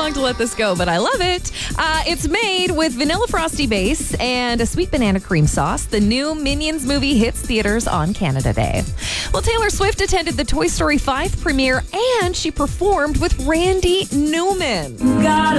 long to let this go, but I love it. It's made with vanilla frosty base and a sweet banana cream sauce. The new Minions movie hits theaters on Canada Day. Well, Taylor Swift attended the Toy Story 5 premiere and she performed with Randy Newman.